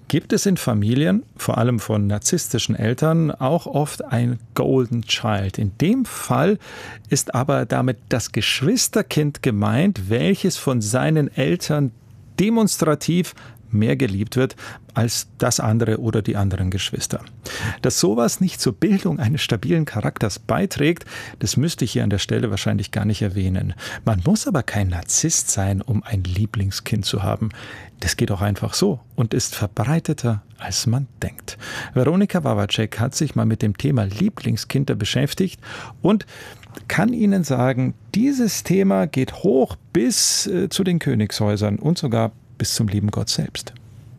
gibt es in Familien, vor allem von narzisstischen Eltern, auch oft ein Golden Child. In dem Fall ist aber damit das Geschwisterkind gemeint, welches von seinen Eltern demonstrativ mehr geliebt wird als das andere oder die anderen Geschwister. Dass sowas nicht zur Bildung eines stabilen Charakters beiträgt, das müsste ich hier an der Stelle wahrscheinlich gar nicht erwähnen. Man muss aber kein Narzisst sein, um ein Lieblingskind zu haben. Das geht auch einfach so und ist verbreiteter, als man denkt. Veronika Wawacek hat sich mal mit dem Thema Lieblingskinder beschäftigt und kann Ihnen sagen, dieses Thema geht hoch bis zu den Königshäusern und sogar bis zum lieben Gott selbst.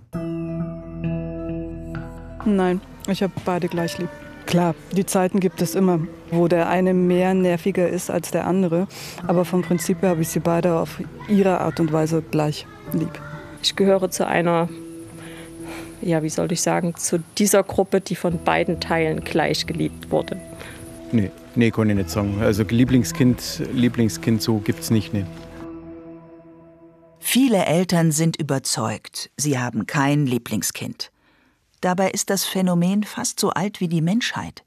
Nein, ich habe beide gleich lieb. Klar, die Zeiten gibt es immer, wo der eine mehr nerviger ist als der andere. Aber vom Prinzip her habe ich sie beide auf ihre Art und Weise gleich lieb. Ich gehöre zu einer, wie soll ich sagen, zu dieser Gruppe, die von beiden Teilen gleich geliebt wurde. Nee, kann ich nicht sagen. Also Lieblingskind so gibt's nicht, nee. Viele Eltern sind überzeugt, sie haben kein Lieblingskind. Dabei ist das Phänomen fast so alt wie die Menschheit.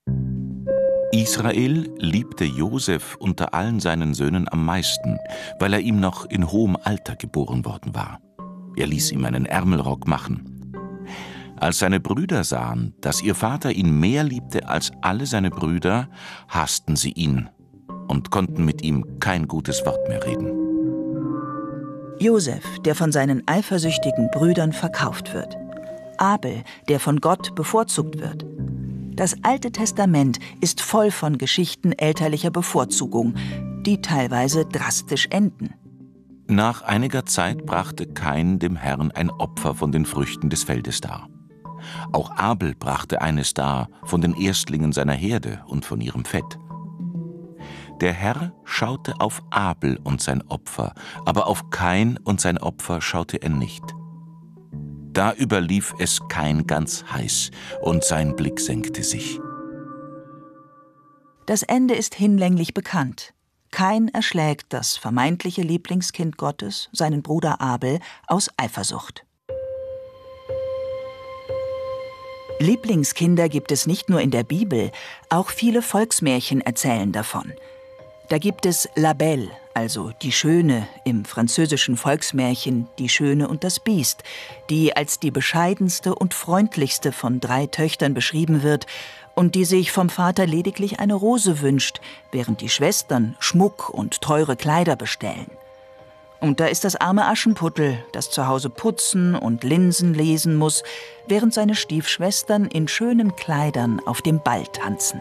Israel liebte Josef unter allen seinen Söhnen am meisten, weil er ihm noch in hohem Alter geboren worden war. Er ließ ihm einen Ärmelrock machen. Als seine Brüder sahen, dass ihr Vater ihn mehr liebte als alle seine Brüder, hassten sie ihn und konnten mit ihm kein gutes Wort mehr reden. Josef, der von seinen eifersüchtigen Brüdern verkauft wird. Abel, der von Gott bevorzugt wird. Das Alte Testament ist voll von Geschichten elterlicher Bevorzugung, die teilweise drastisch enden. Nach einiger Zeit brachte Kain dem Herrn ein Opfer von den Früchten des Feldes dar. Auch Abel brachte eines dar von den Erstlingen seiner Herde und von ihrem Fett. Der Herr schaute auf Abel und sein Opfer, aber auf Kain und sein Opfer schaute er nicht. Da überlief es Kain ganz heiß, und sein Blick senkte sich. Das Ende ist hinlänglich bekannt. Kain erschlägt das vermeintliche Lieblingskind Gottes, seinen Bruder Abel, aus Eifersucht. Lieblingskinder gibt es nicht nur in der Bibel, auch viele Volksmärchen erzählen davon. Da gibt es La Belle, also die Schöne, im französischen Volksmärchen Die Schöne und das Biest, die als die bescheidenste und freundlichste von 3 Töchtern beschrieben wird und die sich vom Vater lediglich eine Rose wünscht, während die Schwestern Schmuck und teure Kleider bestellen. Und da ist das arme Aschenputtel, das zu Hause putzen und Linsen lesen muss, während seine Stiefschwestern in schönen Kleidern auf dem Ball tanzen.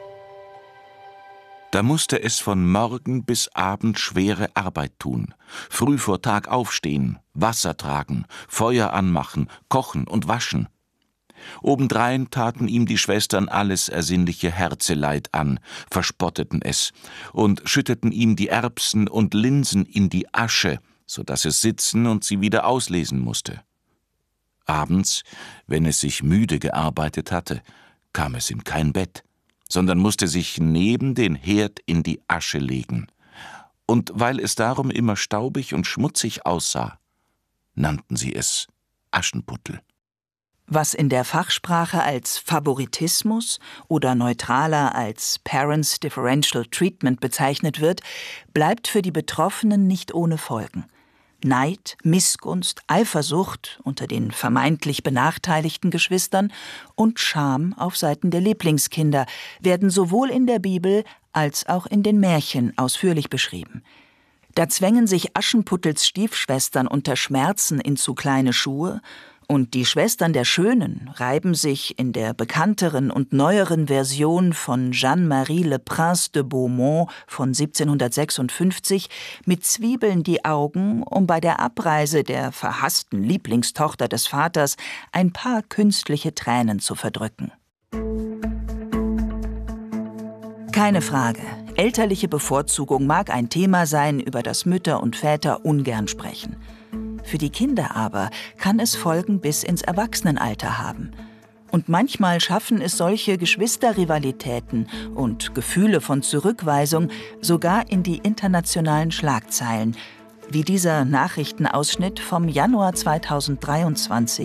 Da musste es von Morgen bis Abend schwere Arbeit tun, früh vor Tag aufstehen, Wasser tragen, Feuer anmachen, kochen und waschen. Obendrein taten ihm die Schwestern alles ersinnliche Herzeleid an, verspotteten es und schütteten ihm die Erbsen und Linsen in die Asche, so dass es sitzen und sie wieder auslesen musste. Abends, wenn es sich müde gearbeitet hatte, kam es in kein Bett, sondern musste sich neben den Herd in die Asche legen. Und weil es darum immer staubig und schmutzig aussah, nannten sie es Aschenputtel. Was in der Fachsprache als Favoritismus oder neutraler als Parents Differential Treatment bezeichnet wird, bleibt für die Betroffenen nicht ohne Folgen. Neid, Missgunst, Eifersucht unter den vermeintlich benachteiligten Geschwistern und Scham auf Seiten der Lieblingskinder werden sowohl in der Bibel als auch in den Märchen ausführlich beschrieben. Da zwängen sich Aschenputtels Stiefschwestern unter Schmerzen in zu kleine Schuhe, und die Schwestern der Schönen reiben sich in der bekannteren und neueren Version von Jeanne-Marie Le Prince de Beaumont von 1756 mit Zwiebeln die Augen, um bei der Abreise der verhassten Lieblingstochter des Vaters ein paar künstliche Tränen zu verdrücken. Keine Frage, elterliche Bevorzugung mag ein Thema sein, über das Mütter und Väter ungern sprechen. Für die Kinder aber kann es Folgen bis ins Erwachsenenalter haben. Und manchmal schaffen es solche Geschwisterrivalitäten und Gefühle von Zurückweisung sogar in die internationalen Schlagzeilen, wie dieser Nachrichtenausschnitt vom Januar 2023